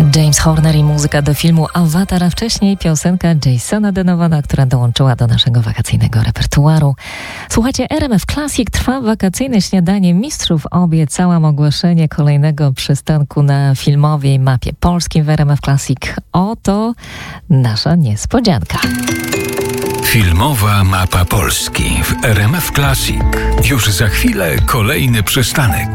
James Horner i muzyka do filmu Avatar, a wcześniej piosenka Jasona Denovana, która dołączyła do naszego wakacyjnego repertuaru. Słuchajcie, RMF Classic, trwa wakacyjne śniadanie mistrzów. Obiecałam ogłoszenie kolejnego przystanku na filmowej mapie polskim w RMF Classic. Oto nasza niespodzianka. Filmowa mapa Polski w RMF Classic. Już za chwilę kolejny przystanek.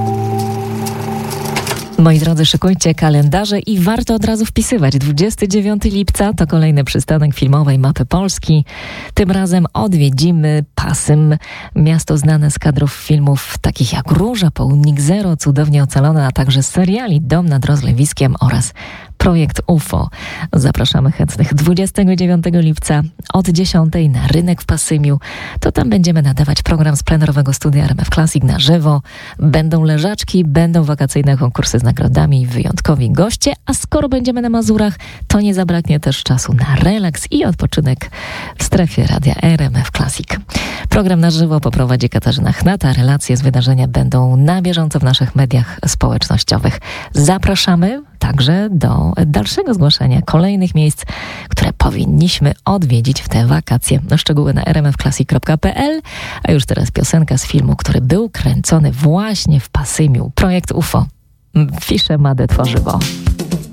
Moi drodzy, szykujcie kalendarze i warto od razu wpisywać. 29 lipca to kolejny przystanek filmowej mapy Polski. Tym razem odwiedzimy Pasym, miasto znane z kadrów filmów takich jak Róża, Południk Zero, Cudownie Ocalone, a także seriali Dom nad Rozlewiskiem oraz Projekt UFO. Zapraszamy chętnych 29 lipca od 10 na rynek w Pasymiu. To tam będziemy nadawać program z plenerowego studia RMF Classic na żywo. Będą leżaczki, będą wakacyjne konkursy z nagrodami i wyjątkowi goście, a skoro będziemy na Mazurach, to nie zabraknie też czasu na relaks i odpoczynek w strefie radia RMF Classic. Program na żywo poprowadzi Katarzyna Chnata. Relacje z wydarzenia będą na bieżąco w naszych mediach społecznościowych. Zapraszamy także do dalszego zgłaszania kolejnych miejsc, które powinniśmy odwiedzić w te wakacje. Szczegóły na rmfclassic.pl, a już teraz piosenka z filmu, który był kręcony właśnie w Pasymiu. Projekt UFO. Fisze Made Tworzywo.